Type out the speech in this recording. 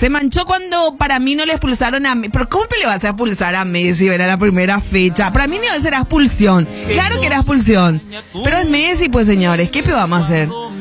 Se manchó cuando para mí no le expulsaron a Messi. Pero ¿cómo le vas a expulsar a Messi? Era la primera fecha. Para mí no era expulsión. Claro que era expulsión. Pero es Messi, pues señores. ¿Qué vamos a hacer?